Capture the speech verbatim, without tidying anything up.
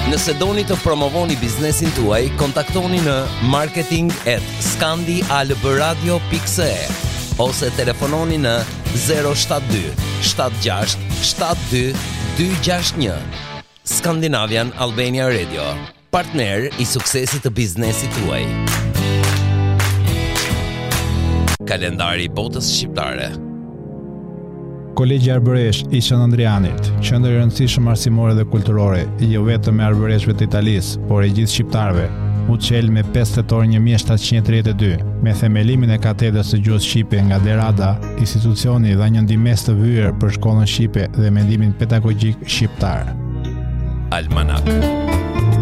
Nëse doni të promovoni biznesin tuaj, kontaktoni në marketing at scandialbradio dot c e ose telefononi në zero shtat dy shtat gjasht shtat dy dy gjasht një. Scandinavian Albania Radio, partner i suksesit të biznesit tuaj. Kalendari i botës shqiptare. Kolegji Arbëresh i Shën Andrianit, qendër e rëndësishme arsimore dhe kulturore, jo vetëm e arbëreshëve të Italisë, por e gjithë shqiptarëve, u çel me pesë tetor një mijë shtatëqind e tridhjetë e dy, me themelimin e katedrës së gjuhës shqipe nga Derada, institucioni dha një ndihmesë të vyer për shkollën shqipe dhe mendimin pedagogjik shqiptar. Almanak.